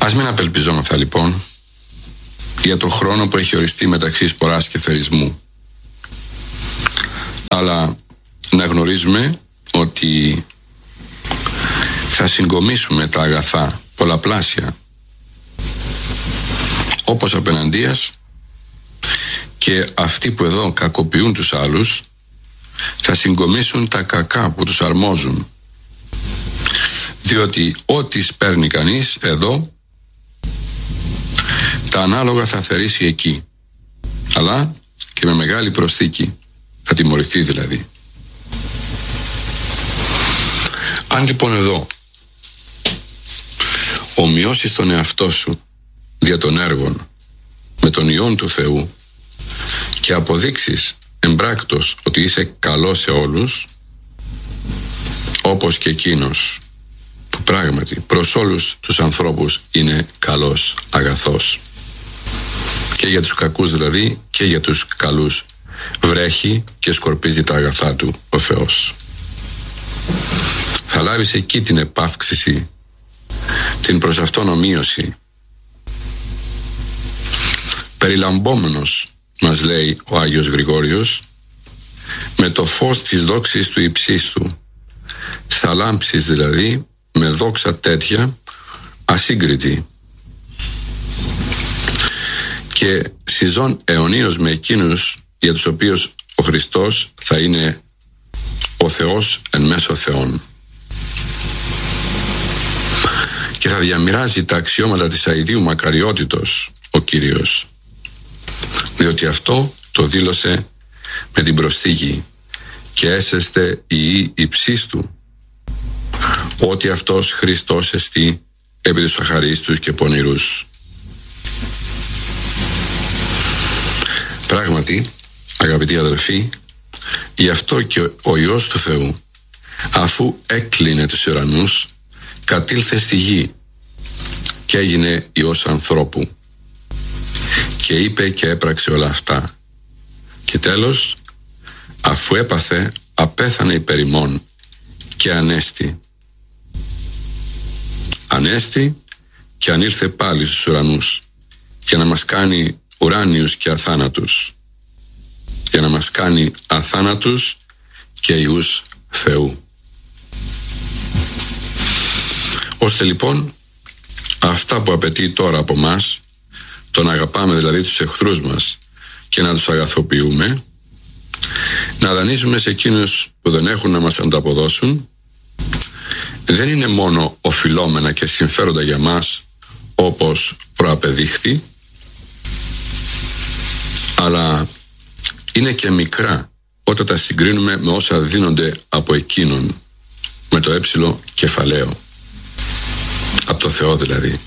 Ας μην απελπιζόμεθα λοιπόν για το χρόνο που έχει οριστεί μεταξύ σποράς και θερισμού, αλλά να γνωρίζουμε ότι θα συγκομίσουμε τα αγαθά πολλαπλάσια, όπως απέναντίας και αυτοί που εδώ κακοποιούν τους άλλους θα συγκομίσουν τα κακά που τους αρμόζουν, διότι ό,τι σπέρνει κανείς εδώ τα ανάλογα θα θερήσει εκεί, αλλά και με μεγάλη προσθήκη, θα τιμωρηθεί δηλαδή. Αν λοιπόν εδώ ομοιώσεις τον εαυτό σου δια των έργων με τον Υιόν του Θεού και αποδείξεις εμπράκτος ότι είσαι καλός σε όλους, όπως και εκείνος που πράγματι προς όλους τους ανθρώπους είναι καλός, αγαθός, και για τους κακούς δηλαδή και για τους καλούς βρέχει και σκορπίζει τα αγαθά του ο Θεός. Θα λάβεις εκεί την επαύξηση, την προς αυτόν ομοίωση. Περιλαμβόμενος, μας λέει ο Άγιος Γρηγόριος, με το φως της δόξης του υψίστου, θα λάμψεις δηλαδή με δόξα τέτοια ασύγκριτη και συζών αιωνίως με εκείνους για τους οποίους ο Χριστός θα είναι ο Θεός εν μέσω Θεών, και θα διαμοιράζει τα αξιώματα της αηδίου μακαριότητος ο Κύριος, διότι αυτό το δήλωσε με την προσθήκη «και έσεστε οι υψίστου, ότι αυτός Χριστός εστί επί τους αχαρίστους και πονηρούς». Πράγματι, αγαπητοί αδελφοί, γι' αυτό και ο Υιός του Θεού, αφού έκλεινε τους ουρανούς, κατήλθε στη γη και έγινε Υιός ανθρώπου και είπε και έπραξε όλα αυτά, και τέλος, αφού έπαθε, απέθανε υπέρ ημών και ανέστη και ανήλθε πάλι στους ουρανούς για να μας κάνει ουράνιους και αθάνατους, για να μας κάνει αθάνατους και Υιούς Θεού. Ώστε λοιπόν αυτά που απαιτεί τώρα από μας, το να αγαπάμε δηλαδή τους εχθρούς μας και να τους αγαθοποιούμε, να δανείζουμε σε εκείνους που δεν έχουν να μας ανταποδώσουν, δεν είναι μόνο οφειλόμενα και συμφέροντα για μας όπως προαπεδείχθη, αλλά είναι και μικρά όταν τα συγκρίνουμε με όσα δίνονται από εκείνον, με το έψιλο κεφαλαίο, από το Θεό δηλαδή.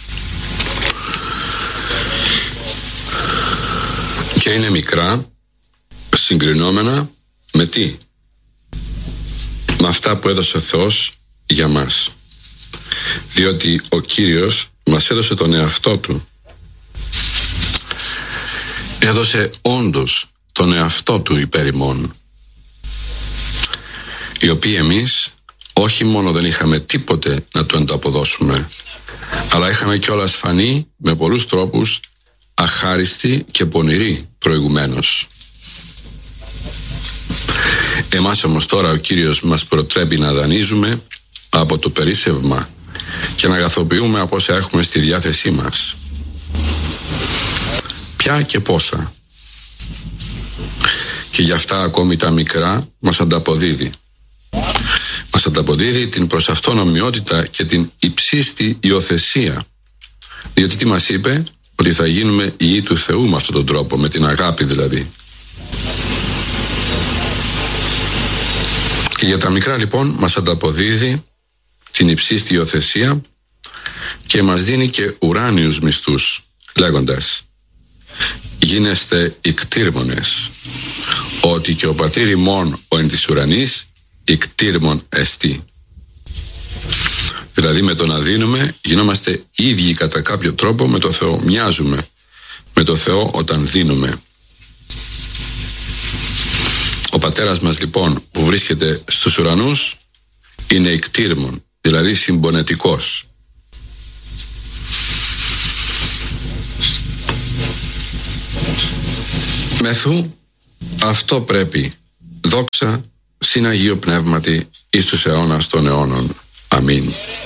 Και είναι μικρά συγκρινόμενα με τι? Με αυτά που έδωσε ο Θεός για μας, διότι ο Κύριος μας έδωσε τον εαυτό του, έδωσε όντως τον εαυτό του υπέρ ημών, οι οποίοι εμείς όχι μόνο δεν είχαμε τίποτε να του ανταποδώσουμε, αλλά είχαμε κιόλας φανεί με πολλούς τρόπους αχάριστοι και πονηροί προηγουμένως. Εμάς όμως τώρα ο Κύριος μας προτρέπει να δανείζουμε από το περίσσευμα και να αγαθοποιούμε από όσα έχουμε στη διάθεσή μας. Ποια και πόσα. Και γι' αυτά ακόμη τα μικρά μας ανταποδίδει. Μας ανταποδίδει την προς αυτόν ομοιότητα και την υψίστη υιοθεσία. Διότι τι μας είπε? Ότι θα γίνουμε ιοί του Θεού με αυτόν τον τρόπο, με την αγάπη δηλαδή. Και για τα μικρά λοιπόν μας ανταποδίδει την υψίστη υιοθεσία και μας δίνει και ουράνιους μισθούς, λέγοντας «Γίνεστε ικτήρμονες, ότι και ο πατήρ ημών ο εν της ουρανής ικτήρμον εστί». Δηλαδή με το να δίνουμε γινόμαστε ίδιοι κατά κάποιο τρόπο με το Θεό. Μοιάζουμε με το Θεό όταν δίνουμε. Ο πατέρας μας λοιπόν που βρίσκεται στους ουρανούς είναι ικτήρμον, δηλαδή συμπονετικός. Μεθού αυτό πρέπει. Δόξα συν Αγίου Πνεύματι εις τους αιώνας των αιώνων. Αμήν.